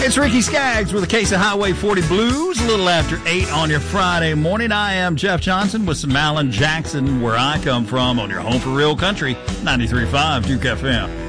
It's Ricky Skaggs with a case of Highway 40 Blues, a little after 8 on your Friday morning. I am Jeff Johnson with some Alan Jackson, where I come from, on your home for real country, 93.5 Duke FM.